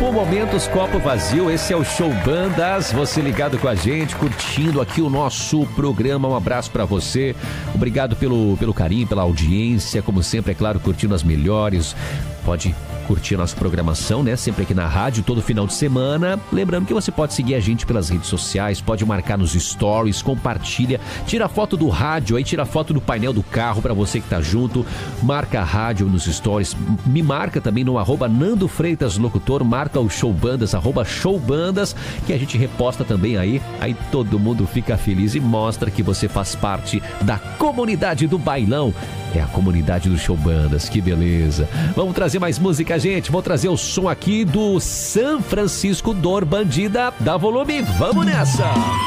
No Momentos Copo Vazio, esse é o Show Bandas, você ligado com a gente, curtindo aqui o nosso programa, um abraço pra você, obrigado pelo carinho, pela audiência, como sempre, é claro, curtindo as melhores, pode curtir a nossa programação, né? Sempre aqui na rádio, todo final de semana. Lembrando que você pode seguir a gente pelas redes sociais, pode marcar nos stories, compartilha, tira foto do rádio, aí tira foto do painel do carro pra você que tá junto, marca a rádio nos stories, me marca também no @Nando Freitas Locutor, marca o Show Bandas, @Show Bandas, que a gente reposta também aí todo mundo fica feliz e mostra que você faz parte da comunidade do bailão. É a comunidade do Show Bandas, que beleza. Vamos trazer mais música, gente. Vou trazer o som aqui do San Francisco Dor Bandida. Dá volume, vamos nessa!